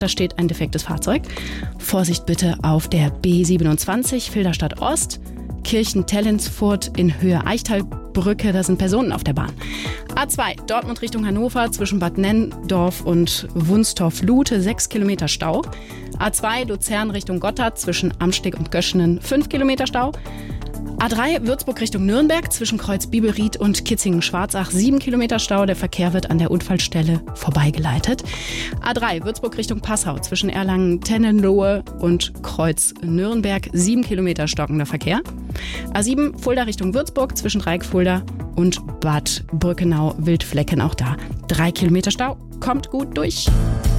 Da steht ein defektes Fahrzeug. Vorsicht bitte auf der B27 Filderstadt Ost, Kirchen-Tellensfurt in Höhe Eichtalbrücke, da sind Personen auf der Bahn. A2 Dortmund Richtung Hannover zwischen Bad Nenndorf und Wunstorf-Lute 6 Kilometer Stau. A2 Luzern Richtung Gotthard zwischen Amsteg und Göschenen 5 Kilometer Stau. A3 Würzburg Richtung Nürnberg zwischen Kreuz Bibelried und Kitzingen-Schwarzach 7 Kilometer Stau. Der Verkehr wird an der Unfallstelle vorbeigeleitet. A3 Würzburg Richtung Passau zwischen Erlangen-Tennenlohe und Kreuz Nürnberg 7 Kilometer stockender Verkehr. A7 Fulda Richtung Würzburg zwischen Dreieck Fulda und Bad Brückenau Wildflecken, auch da 3 Kilometer Stau. Kommt gut durch.